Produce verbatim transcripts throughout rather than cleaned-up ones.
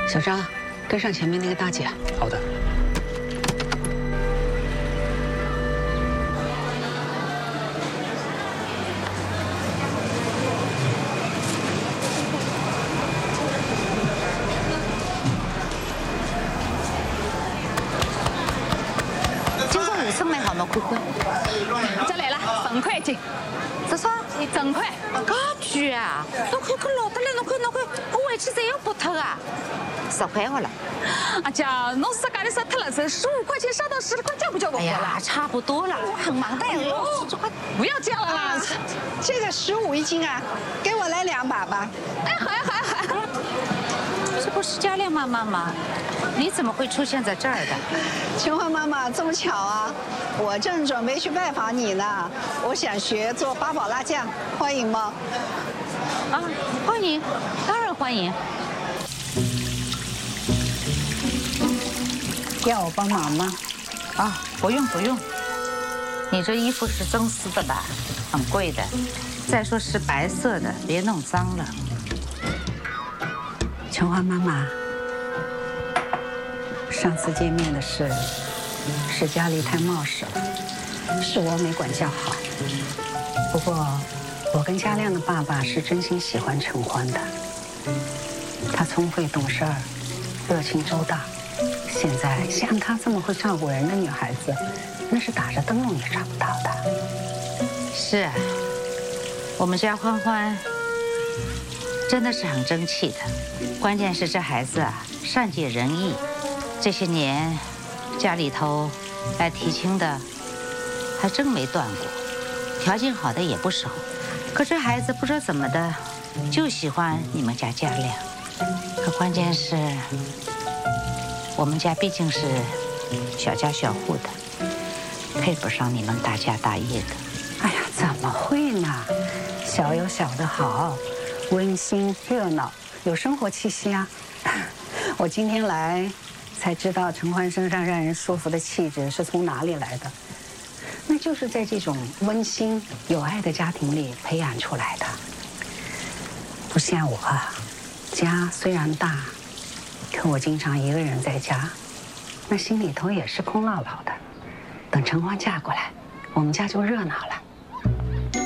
小张，跟上前面那个大姐。 好的。 今朝五十买好吗？坤坤， 这来了，十块钱， 这啥？ 十块。 介贵啊！侬看看老得来，侬看侬看，我回去侪要剥脱啊！十块好了。 阿姐，侬自家里杀脱了，这十五块钱杀到十块，交不交不？ 哎呀，差不多了，我很忙的。这块不要这样了啦！ 这个十五一斤啊，给我来两把吧。 哎，好呀好呀好呀！ 这不是嘉亮妈妈吗？你怎么会出现在这儿的？ 琼花妈妈，这么巧啊！我正准备去拜访你呢。我想学做八宝辣酱，欢迎吗？ 啊，欢迎，当然欢迎。 要我帮忙吗？ 啊，不用不用。你这衣服是真丝的吧？很贵的。再说是白色的，别弄脏了。 琼花妈妈。上次见面的事，是家里太冒失了，是我没管教好。不过，我跟嘉亮的爸爸是真心喜欢陈欢的。他聪慧懂事儿，热情周到。现在像她这么会照顾人的女孩子，那是打着灯笼也找不到的。 是啊，我们家欢欢真的是很争气的。关键是这孩子啊，善解人意。这些年，家里头来提亲的还真没断过，条件好的也不少。可这孩子不知道怎么的，就喜欢你们家嘉亮。可关键是，我们家毕竟是小家小户的，配不上你们大家大业的。 哎呀，怎么会呢？小有小的好，温馨热闹，有生活气息啊！我今天来。才知道陈欢身上让人舒服的气质是从哪里来的，那就是在这种温馨有爱的家庭里培养出来的。不像我，家虽然大，可我经常一个人在家，那心里头也是空落落的。等陈欢嫁过来，我们家就热闹了。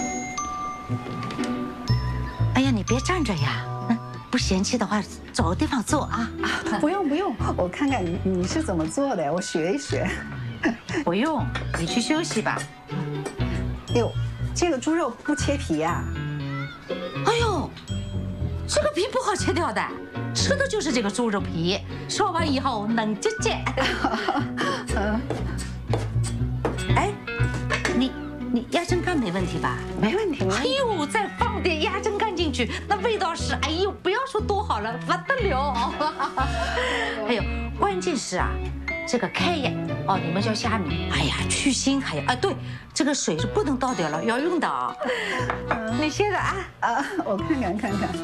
哎呀，你别站着呀！不嫌弃的话，找个地方坐啊！ 啊，不用不用，我看看你你是怎么做的，我学一学。 不用，你去休息吧。 哟，这个猪肉不切皮呀？ 哎呦，这个皮不好切掉的，吃的就是这个猪肉皮。说完以后能接接。嗯。哎，你你鸭胗干没问题吧？ 没问题。 哎呦，再放点鸭胗干进去，那味道是，哎呦，不要说多好了，不得了。还有，关键是啊，这个开眼哦，你们叫虾米，哎呀，去腥还有啊，对，这个水是不能倒掉了，要用的啊。你歇着啊啊，我看看看看。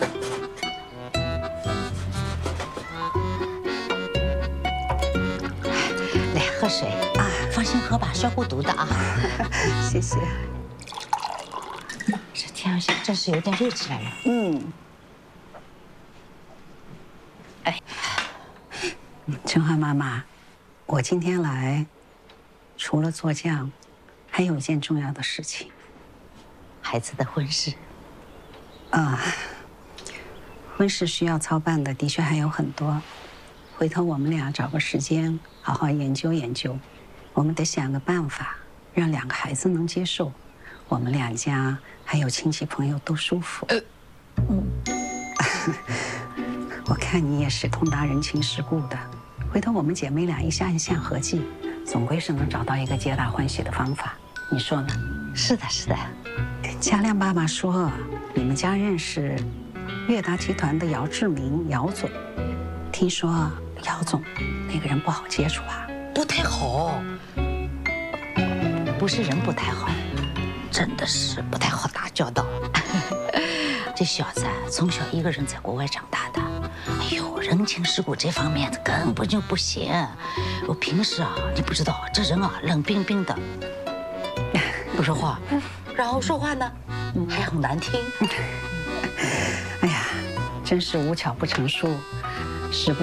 来喝水啊，放心喝吧，消过毒的啊。 谢谢。 这天气真是有点热起来了。 嗯。哎，陈欢妈妈，我今天来，除了做酱，还有一件重要的事情。 孩子的婚事。 啊，婚事需要操办的的确还有很多，回头我们俩找个时间好好研究研究。我们得想个办法，让两个孩子能接受，我们两家还有亲戚朋友都舒服。呃，嗯。我看你也是通达人情世故的，回头我们姐妹俩一项一项合计，总归是能找到一个皆大欢喜的方法，你说呢？ 是的，是的。 嘉亮爸爸说，你们家认识悦达集团的姚志明，姚总。听说姚总那个人不好接触啊？ 不太好，不是人不太好，真的是不太好打交道。这小子从小一个人在国外长大的，哎呦，人情世故这方面根本就不行。我平时啊，你不知道，这人啊冷冰冰的，不说话，然后说话呢还很难听。 哎呀，真是无巧不成书，实不